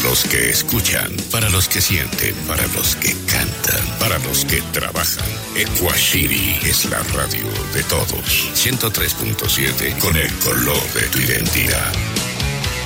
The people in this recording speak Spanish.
los que escuchan, para los que sienten, para los que cantan, para los que trabajan. Equashiri es la radio de todos. 103.7 con el color de tu identidad.